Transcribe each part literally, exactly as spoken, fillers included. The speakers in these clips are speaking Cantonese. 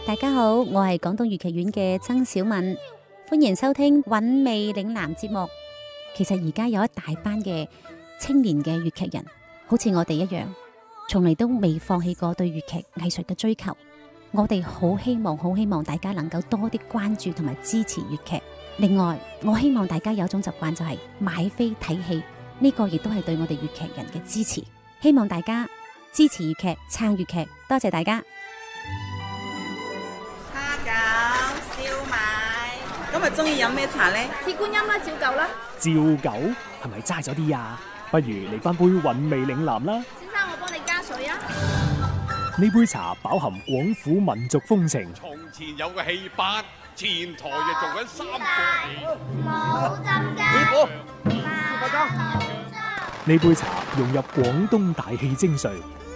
大家好，我係廣東粵劇院嘅曾小敏，歡迎收聽韻味嶺南節目。其實而家有一大班嘅青年嘅粵劇人，好似我哋一樣，從嚟都未放棄過對粵劇藝術嘅追求。我哋好希望，好希望大家能夠多啲關注同埋支持粵劇。另外，我希望大家有一種習慣，就係買飛睇戲，呢個亦都係對我哋粵劇人嘅支持。希望大家支持粵劇，撐粵劇，多謝大家。 蝦餃、燒賣，今日中意飲咩茶呢？ 鐵觀音啦，照舊啦。 照舊係咪齋咗啲啊？不如嚟翻杯韻味嶺南啦。 先生，我幫你加水啊。 呢杯茶飽含廣府民族風情。 從前有個戲班，前台就做緊三個戲。 冇針㗎。 師傅，師傅裝。 呢杯茶融入廣東大戲精髓。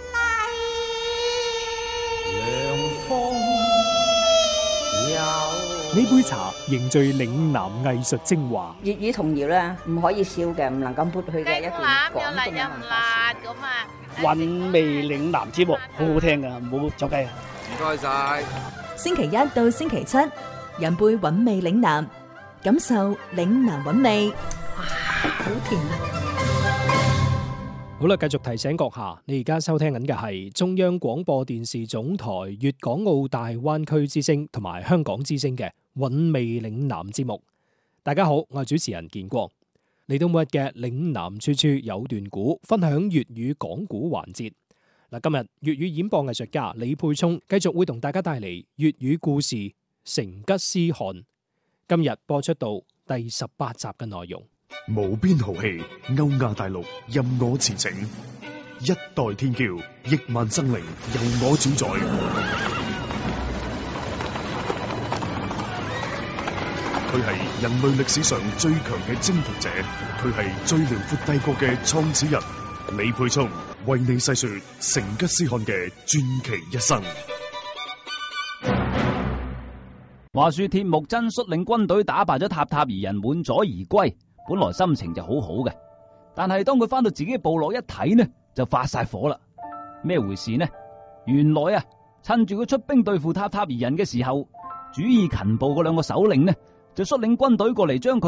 呢杯茶凝聚嶺南藝術精華。 粵語童謠咧，唔可以笑嘅，唔能夠抹去嘅一段廣東嘅文化。 韻味嶺南節目好好聽噶，唔好走雞啊！ 唔該晒。 星期一到星期七，飲杯韻味嶺南，感受嶺南韻味。哇，好甜啊！ 好啦，繼續提醒閣下，你而家收聽緊嘅係中央廣播電視總台粵港澳大灣區之聲同埋香港之聲嘅韻味嶺南節目。大家好，我係主持人建國。嚟到每日嘅嶺南處處有段古，分享粵語講古環節。嗱，今日粵語演播藝術家李沛聰繼續會同大家帶嚟粵語故事《成吉思汗》。今日播出到第十八集嘅內容。 無邊豪氣，歐亞大陸任我馳騁，一代天驕，億萬生靈由我主宰。佢係人類歷史上最強嘅征服者，佢係最遼闊帝國嘅創始人。李沛聰為你細說成吉思汗嘅傳奇一生。 話說鐵木真率領軍隊打敗咗塔塔兒人，滿載而歸。本來心情就好好嘅，但係當佢翻到自己嘅部落一睇呢，就發晒火啦。咩回事呢？原來啊，趁住佢出兵對付塔塔兒人嘅時候，主意勤暴嗰兩個首領呢，就率領軍隊過嚟將佢